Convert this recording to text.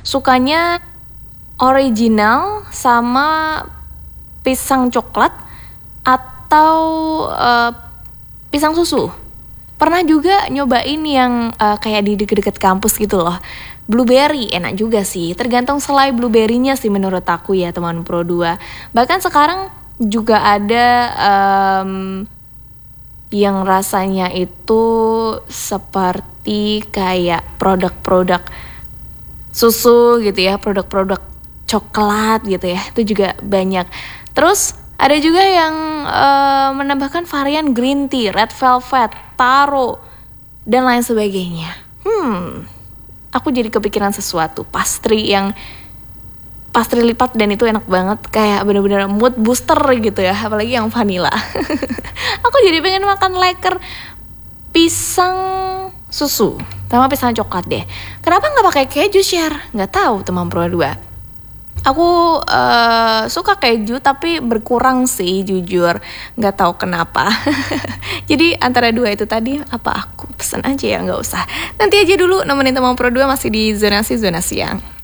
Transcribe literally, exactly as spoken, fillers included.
sukanya original sama pisang coklat atau uh, pisang susu. Pernah juga nyobain yang uh, kayak di deket-deket kampus gitu loh. Blueberry enak juga sih. Tergantung selai blueberry-nya sih menurut aku ya teman Pro dua. Bahkan sekarang juga ada um, yang rasanya itu seperti kayak produk-produk susu gitu ya, produk-produk coklat gitu ya, itu juga banyak. Terus ada juga yang uh, menambahkan varian green tea, red velvet, taro, dan lain sebagainya. Hmm, aku jadi kepikiran sesuatu, pastry yang pastry lipat dan itu enak banget, kayak bener-bener mood booster gitu ya, apalagi yang vanilla. Aku jadi pengen makan leker pisang susu sama pisang coklat deh. Kenapa nggak pakai keju, Share? Nggak tahu teman Pro dua. Aku uh, suka keju tapi berkurang sih jujur, nggak tahu kenapa. Jadi antara dua itu tadi, apa aku pesen aja ya, nggak usah. Nanti aja dulu nemenin teman Pro dua masih di zonasi zona siang.